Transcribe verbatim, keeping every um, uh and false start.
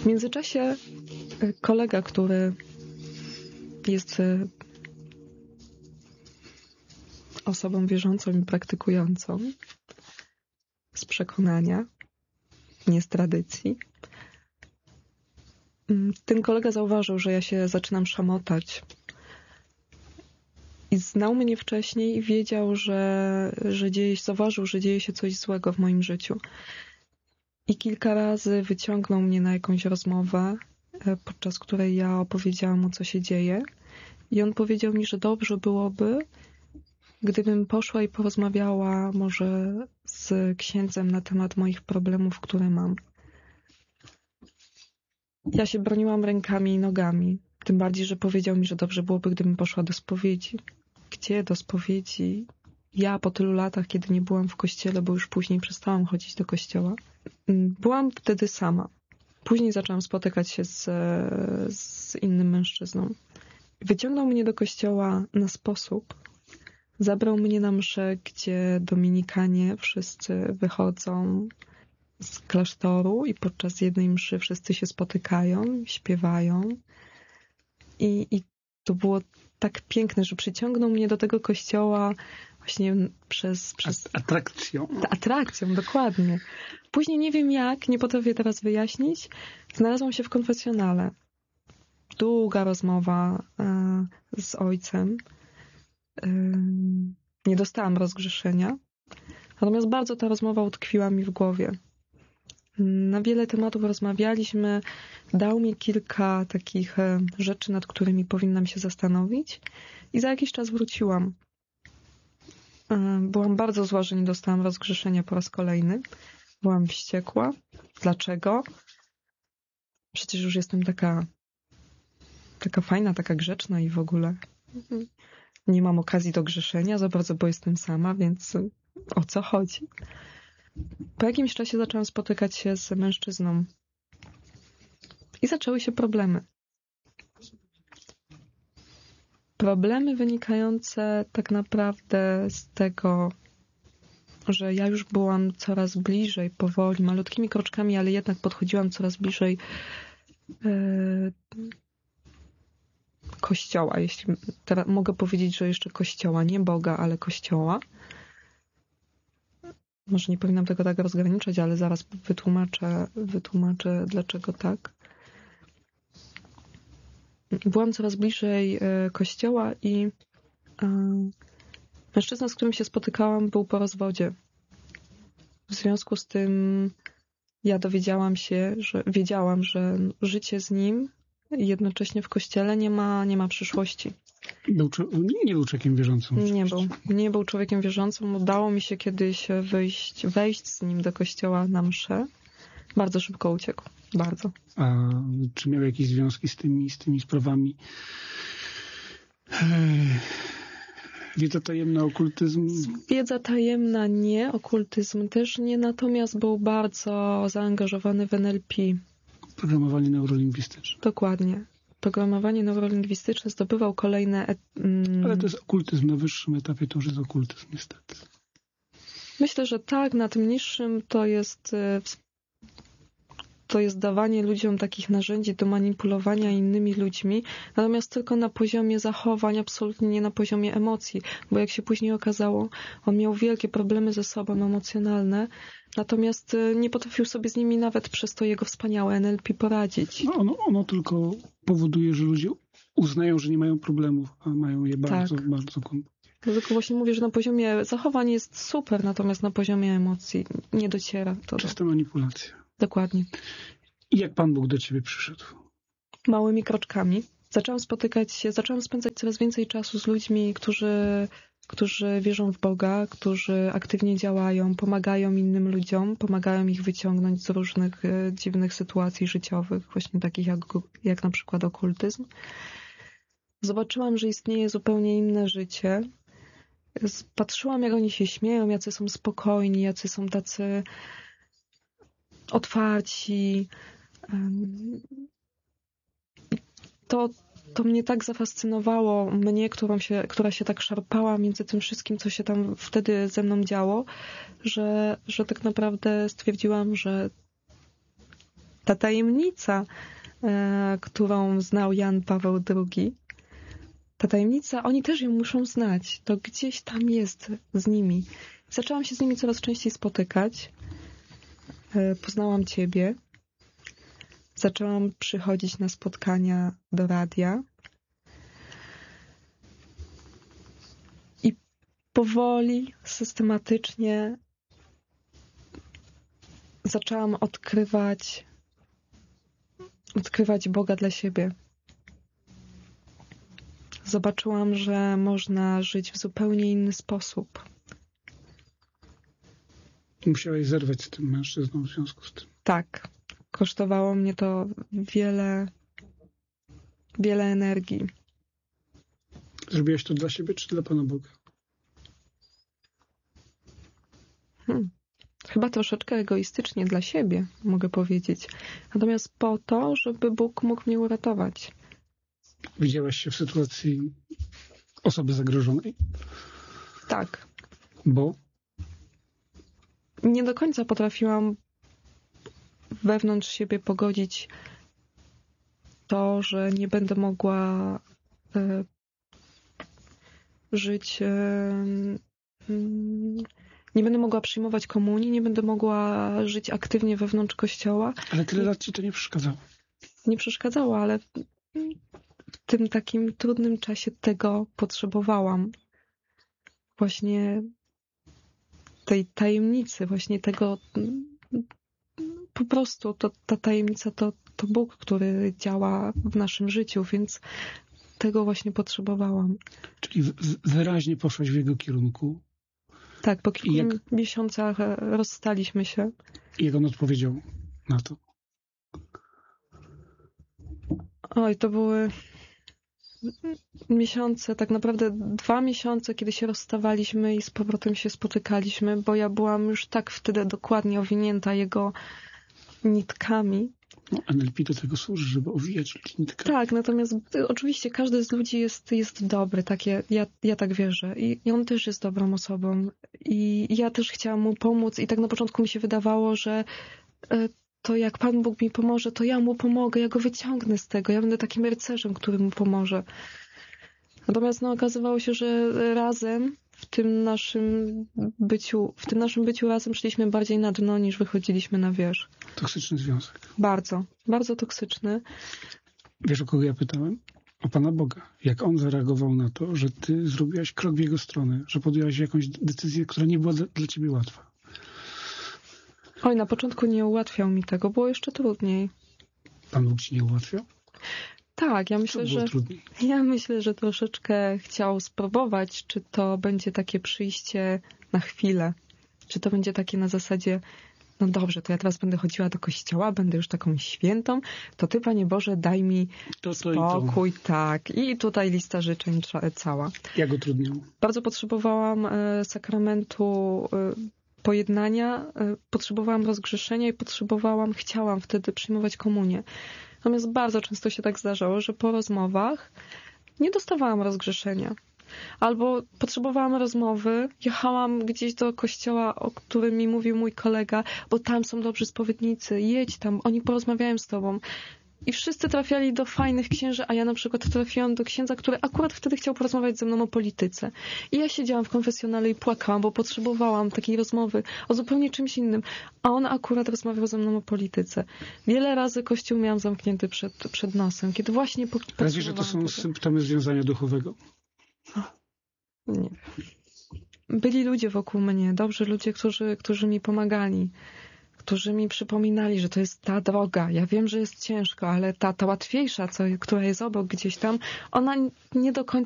W międzyczasie kolega, który jest osobą wierzącą i praktykującą z przekonania, nie z tradycji, ten kolega zauważył, że ja się zaczynam szamotać. I znał mnie wcześniej i wiedział, że, że dzieje się, zauważył, że dzieje się coś złego w moim życiu. I kilka razy wyciągnął mnie na jakąś rozmowę, podczas której ja opowiedziałam mu, co się dzieje. I on powiedział mi, że dobrze byłoby, gdybym poszła i porozmawiała może z księdzem na temat moich problemów, które mam. Ja się broniłam rękami i nogami. Tym bardziej, że powiedział mi, że dobrze byłoby, gdybym poszła do spowiedzi. Gdzie do spowiedzi? Ja po tylu latach, kiedy nie byłam w kościele, bo już później przestałam chodzić do kościoła, byłam wtedy sama. Później zaczęłam spotykać się z, z innym mężczyzną. Wyciągnął mnie do kościoła na sposób, zabrał mnie na mszę, gdzie dominikanie wszyscy wychodzą z klasztoru i podczas jednej mszy wszyscy się spotykają, śpiewają. I, i to było tak piękne, że przyciągnął mnie do tego kościoła właśnie przez... przez atrakcją. Atrakcją, dokładnie. Później nie wiem jak, nie potrafię teraz wyjaśnić, znalazłam się w konfesjonale. Długa rozmowa y, z ojcem. Y, nie dostałam rozgrzeszenia. Natomiast bardzo ta rozmowa utkwiła mi w głowie. Na wiele tematów rozmawialiśmy. Dał mi kilka takich rzeczy, nad którymi powinnam się zastanowić. I za jakiś czas wróciłam. Byłam bardzo zła, że nie dostałam rozgrzeszenia po raz kolejny. Byłam wściekła. Dlaczego? Przecież już jestem taka taka fajna, taka grzeczna i w ogóle nie mam okazji do grzeszenia za bardzo, bo jestem sama, więc o co chodzi? Po jakimś czasie zaczęłam spotykać się z mężczyzną i zaczęły się problemy. Problemy wynikające tak naprawdę z tego, że ja już byłam coraz bliżej, powoli, malutkimi kroczkami, ale jednak podchodziłam coraz bliżej yy, Kościoła, jeśli teraz mogę powiedzieć, że jeszcze Kościoła, nie Boga, ale Kościoła. Może nie powinnam tego tak rozgraniczać, ale zaraz wytłumaczę, wytłumaczę dlaczego tak. Byłam coraz bliżej Kościoła i mężczyzna, z którym się spotykałam, był po rozwodzie. W związku z tym ja dowiedziałam się, że wiedziałam, że życie z nim jednocześnie w kościele nie ma, nie ma przyszłości. Był, nie był człowiekiem wierzącym. Nie był. Nie był człowiekiem wierzącym. Udało mi się kiedyś wyjść, wejść z nim do kościoła na mszę. Bardzo szybko uciekł. Bardzo. A czy miał jakieś związki z tymi, z tymi sprawami? Wiedza tajemna, okultyzm? Wiedza tajemna nie, okultyzm też nie, natomiast był bardzo zaangażowany w N L P. Programowanie neurolingwistyczne. Dokładnie. Programowanie neurolingwistyczne, zdobywał kolejne... Et, mm, Ale to jest okultyzm na wyższym etapie, to już jest okultyzm niestety. Myślę, że tak, na tym niższym to jest to jest dawanie ludziom takich narzędzi do manipulowania innymi ludźmi, natomiast tylko na poziomie zachowań, absolutnie nie na poziomie emocji, bo jak się później okazało, on miał wielkie problemy ze sobą emocjonalne, natomiast nie potrafił sobie z nimi nawet przez to jego wspaniałe N L P poradzić. No ono, ono tylko powoduje, że ludzie uznają, że nie mają problemów, a mają je bardzo, tak. bardzo głęboko. Tylko właśnie mówię, że na poziomie zachowań jest super, natomiast na poziomie emocji nie dociera to. Czysta manipulacja. Dokładnie. I jak Pan Bóg do ciebie przyszedł? Małymi kroczkami. Zaczęłam spotykać się, zaczęłam spędzać coraz więcej czasu z ludźmi, którzy, którzy wierzą w Boga, którzy aktywnie działają, pomagają innym ludziom, pomagają ich wyciągnąć z różnych e, dziwnych sytuacji życiowych, właśnie takich jak, jak na przykład okultyzm. Zobaczyłam, że istnieje zupełnie inne życie. Patrzyłam, jak oni się śmieją, jacy są spokojni, jacy są tacy otwarci. To, to mnie tak zafascynowało, mnie, którą się, która się tak szarpała między tym wszystkim, co się tam wtedy ze mną działo, że, że tak naprawdę stwierdziłam, że Ta tajemnica, e, którą znał Jan Paweł drugi, ta tajemnica, oni też ją muszą znać. To gdzieś tam jest z nimi. Zaczęłam się z nimi coraz częściej spotykać. E, poznałam ciebie. Zaczęłam przychodzić na spotkania do radia. I powoli, systematycznie zaczęłam odkrywać, odkrywać Boga dla siebie. Zobaczyłam, że można żyć w zupełnie inny sposób. Musiałeś zerwać z tym mężczyzną w związku z tym. Tak. Kosztowało mnie to wiele, wiele energii. Zrobiłaś to dla siebie, czy dla Pana Boga? Hmm. Chyba troszeczkę egoistycznie dla siebie, mogę powiedzieć. Natomiast po to, żeby Bóg mógł mnie uratować. Widziałaś się w sytuacji osoby zagrożonej? Tak. Bo? Nie do końca potrafiłam wewnątrz siebie pogodzić to, że nie będę mogła e, żyć, e, nie będę mogła przyjmować komunii, nie będę mogła żyć aktywnie wewnątrz kościoła. Ale tyle lat ci to nie przeszkadzało. Nie przeszkadzało, ale w tym takim trudnym czasie tego potrzebowałam. Właśnie tej tajemnicy, właśnie tego, po prostu to, ta tajemnica to, to Bóg, który działa w naszym życiu, więc tego właśnie potrzebowałam. Czyli w, wyraźnie poszłaś w jego kierunku. Tak, po kilku jak, miesiącach rozstaliśmy się. I jak on odpowiedział na to? Oj, to były miesiące, tak naprawdę dwa miesiące, kiedy się rozstawaliśmy i z powrotem się spotykaliśmy, bo ja byłam już tak wtedy dokładnie owinięta jego nitkami. No, N L P do tego służy, żeby owijać nitkami. Tak, natomiast oczywiście każdy z ludzi jest, jest dobry, takie, ja, ja tak wierzę. I, I on też jest dobrą osobą. I ja też chciałam mu pomóc i tak na początku mi się wydawało, że to jak Pan Bóg mi pomoże, to ja mu pomogę, ja go wyciągnę z tego, ja będę takim rycerzem, który mu pomoże. Natomiast no, okazywało się, że razem w tym naszym byciu, w tym naszym byciu razem szliśmy bardziej na dno, niż wychodziliśmy na wierzch. Toksyczny związek. Bardzo, bardzo toksyczny. Wiesz, o kogo ja pytałem? O Pana Boga. Jak on zareagował na to, że ty zrobiłaś krok w jego stronę, że podjęłaś jakąś decyzję, która nie była dla, dla ciebie łatwa. Oj, na początku nie ułatwiał mi tego, było jeszcze trudniej. Pan Bóg ci nie ułatwiał? Tak, ja myślę, że trudniej? ja myślę, że troszeczkę chciał spróbować, czy to będzie takie przyjście na chwilę, czy to będzie takie na zasadzie, no dobrze, to ja teraz będę chodziła do kościoła, będę już taką świętą, to Ty, Panie Boże, daj mi to, to spokój, i to. tak. I tutaj lista życzeń cała. Jak utrudniał? Bardzo potrzebowałam e, sakramentu e, pojednania, e, potrzebowałam rozgrzeszenia i potrzebowałam, chciałam wtedy przyjmować komunię. Natomiast bardzo często się tak zdarzało, że po rozmowach nie dostawałam rozgrzeszenia. Albo potrzebowałam rozmowy, jechałam gdzieś do kościoła, o którym mi mówił mój kolega, bo tam są dobrzy spowiednicy, jedź tam, oni porozmawiają z tobą. I wszyscy trafiali do fajnych księży, a ja na przykład trafiłam do księdza, który akurat wtedy chciał porozmawiać ze mną o polityce. I ja siedziałam w konfesjonale i płakałam, bo potrzebowałam takiej rozmowy o zupełnie czymś innym. A on akurat rozmawiał ze mną o polityce. Wiele razy kościół miałam zamknięty przed, przed nosem, kiedy właśnie po, Ale wiesz, że to są tego. symptomy związania duchowego? Nie. Byli ludzie wokół mnie, dobrzy ludzie, którzy, którzy mi pomagali. Którzy mi przypominali, że to jest ta droga. Ja wiem, że jest ciężko, ale ta, ta łatwiejsza, co, która jest obok gdzieś tam, ona nie do końca